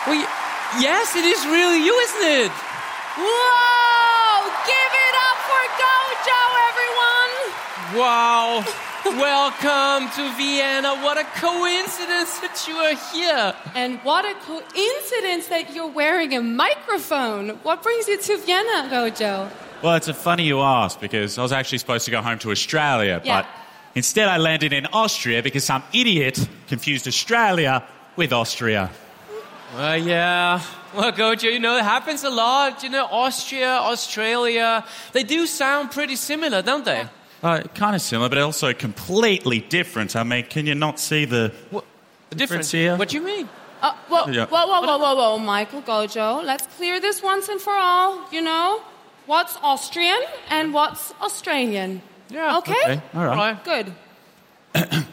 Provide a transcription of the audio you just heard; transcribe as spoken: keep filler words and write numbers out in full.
Well, y- yes, it is really you, isn't it? Whoa! Give it up for Gojo, everyone! Wow. Welcome to Vienna. What a coincidence that you are here. And what a coincidence that you're wearing a microphone. What brings you to Vienna, Gojo? Well, it's a funny you ask, because I was actually supposed to go home to Australia, Yeah. but instead I landed in Austria because some idiot confused Australia with Austria. Well, yeah. Well, Gojo, you know, it happens a lot. You know, Austria, Australia, they do sound pretty similar, don't they? Uh, kind of similar, but also completely different. I mean, can you not see the What, difference here? What do you mean? Uh, whoa, Yeah. whoa, whoa, whoa, whoa, whoa, Michael, Gojo. Let's clear this once and for all, you know? What's Austrian and what's Australian? Yeah. Okay? Okay, all right. Right. Good.